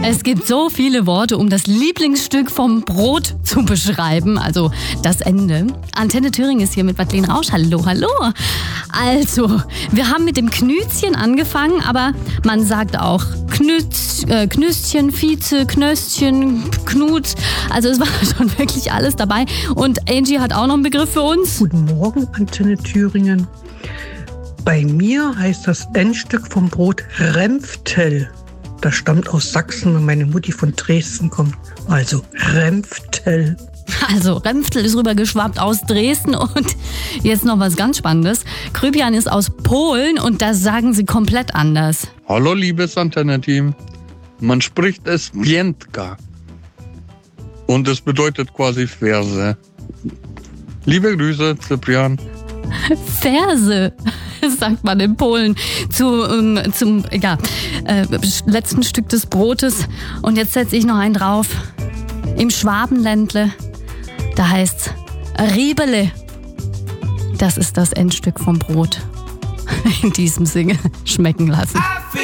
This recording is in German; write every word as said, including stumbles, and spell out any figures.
Es gibt so viele Worte, um das Lieblingsstück vom Brot zu beschreiben, also das Ende. Antenne Thüringen ist hier mit Madeleine Rausch. Hallo, hallo. Also, wir haben mit dem Knützchen angefangen, aber man sagt auch Knütz, äh, Knüsschen, Vize, Knöstchen, Knut. Also es war schon wirklich alles dabei. Und Angie hat auch noch einen Begriff für uns. Guten Morgen, Antenne Thüringen. Bei mir heißt das Endstück vom Brot Rempftel. Das stammt aus Sachsen, weil meine Mutti von Dresden kommt. Also Rempftel. Also Rempftel ist rübergeschwappt aus Dresden und jetzt noch was ganz Spannendes. Krypian ist aus Polen und das sagen sie komplett anders. Hallo liebes Antenne-Team. Man spricht es Piętka. Und es bedeutet quasi Verse. Liebe Grüße, Cyprian. Verse, sagt man in Polen, zu, ähm, zum ja, äh, letzten Stück des Brotes. Und jetzt setze ich noch einen drauf. Im Schwabenländle, da heißt's Riebele. Das ist das Endstück vom Brot. In diesem Sinne schmecken lassen.